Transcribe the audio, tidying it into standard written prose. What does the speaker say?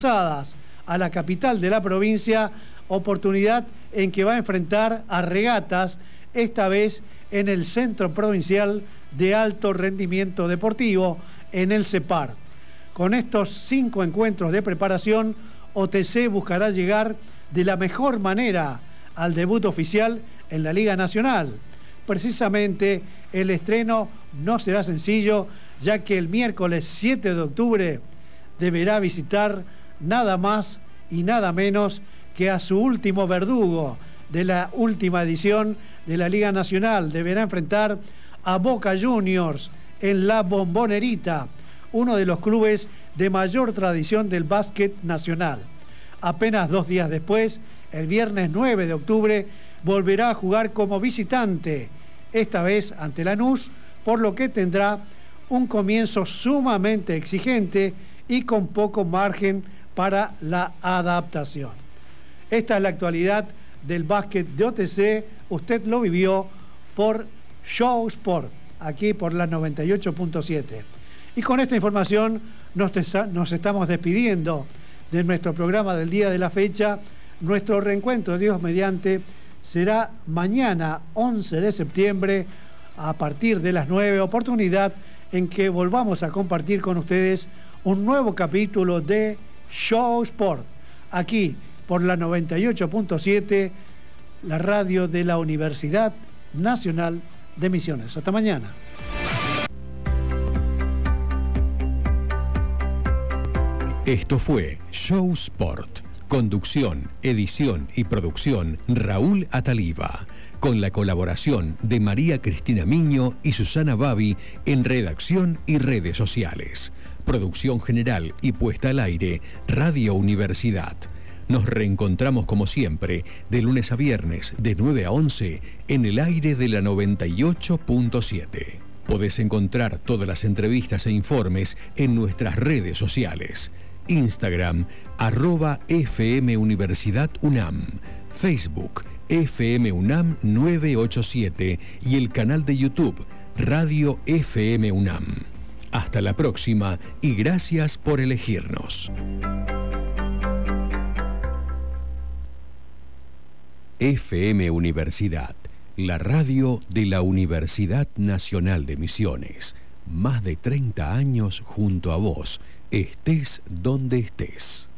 a la capital de la provincia, oportunidad en que va a enfrentar a Regatas, esta vez en el Centro Provincial de Alto Rendimiento Deportivo, en el CEPAR. Con estos 5 encuentros de preparación, OTC buscará llegar de la mejor manera al debut oficial en la Liga Nacional. Precisamente el estreno no será sencillo, ya que el miércoles 7 de octubre deberá visitar nada más y nada menos que a su último verdugo de la última edición de la Liga Nacional. Deberá enfrentar a Boca Juniors en la Bombonerita, uno de los clubes de mayor tradición del básquet nacional. Apenas 2 días después, el viernes 9 de octubre, volverá a jugar como visitante, esta vez ante Lanús, por lo que tendrá un comienzo sumamente exigente y con poco margen para la adaptación. Esta es la actualidad del básquet de OTC. Usted lo vivió por Show Sport, aquí por la 98.7. Y con esta información nos estamos despidiendo de nuestro programa del día de la fecha. Nuestro reencuentro, Dios mediante, será mañana 11 de septiembre a partir de las 9, oportunidad en que volvamos a compartir con ustedes un nuevo capítulo de Show Sport, aquí por la 98.7, la radio de la Universidad Nacional de Misiones. Hasta mañana. Esto fue Show Sport. Conducción, edición y producción Raúl Ataliva, con la colaboración de María Cristina Miño y Susana Babi en redacción y redes sociales. Producción general y puesta al aire, Radio Universidad. Nos reencontramos como siempre, de lunes a viernes, de 9 a 11, en el aire de la 98.7. Podés encontrar todas las entrevistas e informes en nuestras redes sociales. Instagram, @FM Universidad UNAM, Facebook, FM UNAM 987 y el canal de YouTube, Radio FM UNAM. Hasta la próxima y gracias por elegirnos. FM Universidad, la radio de la Universidad Nacional de Misiones. Más de 30 años junto a vos, estés donde estés.